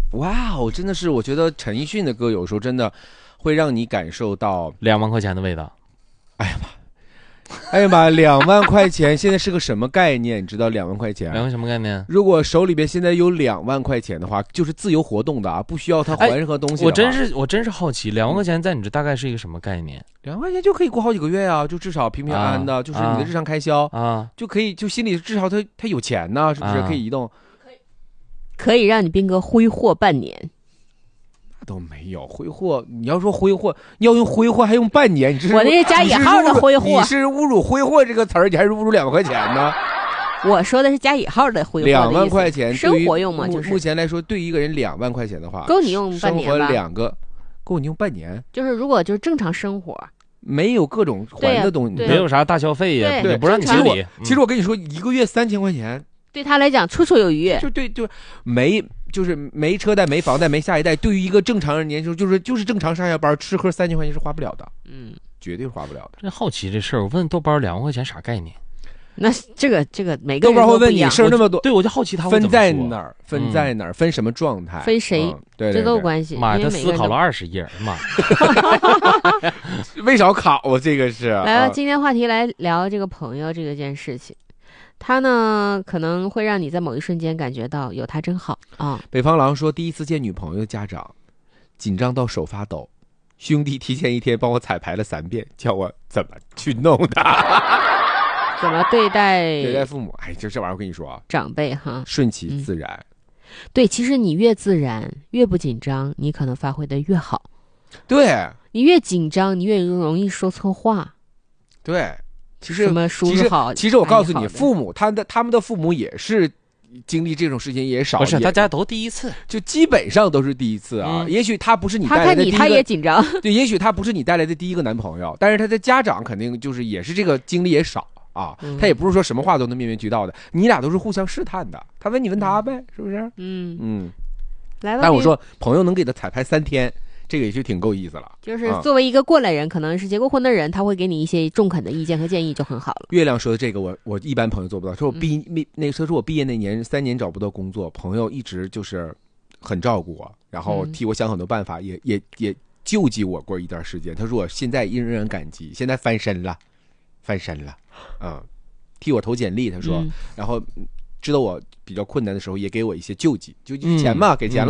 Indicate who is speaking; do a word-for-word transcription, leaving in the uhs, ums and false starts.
Speaker 1: 哇哦，真的是，我觉得陈奕迅的歌有时候真的会让你感受到
Speaker 2: 两万块钱的味道。
Speaker 1: 哎呀妈！哎呀妈！两万块钱现在是个什么概念？你知道两万块钱？
Speaker 2: 两万什么概念？
Speaker 1: 如果手里边现在有两万块钱的话，就是自由活动的啊，不需要他还任何东西、哎。
Speaker 2: 我真是我真是好奇，两万块钱在你这大概是一个什么概念？
Speaker 1: 两万块钱就可以过好几个月啊，就至少平平安安的，啊、就是你的日常开销
Speaker 2: 啊，
Speaker 1: 就可以就心里至少他他有钱呢，是不是、啊、可以移动？
Speaker 3: 可以，可以让你斌哥挥霍半年。
Speaker 1: 都没有挥霍，你要说挥霍，要用挥霍还用半年？你这是
Speaker 3: 我那是加引号的挥霍，
Speaker 1: 你是侮辱挥霍这个词儿，你还是侮辱两万块钱呢？
Speaker 3: 我说的是加引号的挥霍的意思。
Speaker 1: 两万块钱
Speaker 3: 生活用嘛，就是
Speaker 1: 目前来说，对于一个人两万块钱的话，
Speaker 3: 够你用半年吧？
Speaker 1: 生活两个，够你用半年。
Speaker 3: 就是如果就是正常生活，
Speaker 1: 没有各种还的东西，
Speaker 2: 没有啥大消费呀，
Speaker 3: 也
Speaker 2: 不让你清理。
Speaker 1: 其实我跟你说，一个月三千块钱。
Speaker 3: 对他来讲绰绰有余，
Speaker 1: 就对，就没就是没车贷、没房贷、没下一代。对于一个正常人年收，就是就是正常上下班吃喝三千块钱是花不了的，
Speaker 3: 嗯，
Speaker 1: 绝对是花不了的。
Speaker 2: 真好奇这事儿，我问豆包两万块钱啥概念？
Speaker 3: 那这个这个每个人
Speaker 1: 豆包会问你事儿那么多，
Speaker 2: 对我就好奇他
Speaker 1: 分在哪儿，分在哪儿，分什么状态，
Speaker 3: 分谁，
Speaker 1: 嗯、对, 对, 对，
Speaker 3: 这都有关系。
Speaker 2: 妈呀，他思考了二十页，妈，
Speaker 1: 为啥考啊？这个是
Speaker 3: 来了，今天话题来聊这个朋友这个件事情。他呢，可能会让你在某一瞬间感觉到有他真好啊。
Speaker 1: 北方狼说，第一次见女朋友的家长，紧张到手发抖，兄弟提前一天帮我彩排了三遍，叫我怎么去弄的，
Speaker 3: 怎么对待
Speaker 1: 对待父母。哎，就这玩意儿，我跟你说啊，
Speaker 3: 长辈哈，
Speaker 1: 顺其自然、
Speaker 3: 嗯。对，其实你越自然，越不紧张，你可能发挥的越好。
Speaker 1: 对，
Speaker 3: 你越紧张，你越容易说错话。
Speaker 1: 对。其实
Speaker 3: 什么叔叔好，
Speaker 1: 其实我告诉你，父母他的他们的父母也是经历这种事情也少，
Speaker 2: 不是大家都第一次，
Speaker 1: 就基本上都是第一次啊。嗯、也许他不是你带来的第一个，
Speaker 3: 他看你他也紧张，
Speaker 1: 对，也许他不是你带来的第一个男朋友，但是他的家长肯定就是也是这个经历也少啊。嗯、他也不是说什么话都能面面俱到的，你俩都是互相试探的，他问你问他呗，是不是？
Speaker 3: 嗯
Speaker 1: 嗯，
Speaker 3: 来吧。
Speaker 1: 但我说朋友能给他彩排三天。这个也就挺够意思了，
Speaker 3: 就是作为一个过来人、嗯，可能是结过婚的人，他会给你一些中肯的意见和建议，就很好了。
Speaker 1: 月亮说的这个我，我我一般朋友做不到。说我毕、嗯、那他说我毕业那年三年找不到工作，朋友一直就是很照顾我，然后替我想很多办法，嗯、也也也救济我过一段时间。他说我现在仍然感激，现在翻身了，翻身了，嗯，替我投简历。他说，嗯、然后知道我比较困难的时候，也给我一些救济，救济钱嘛，嗯、给钱了。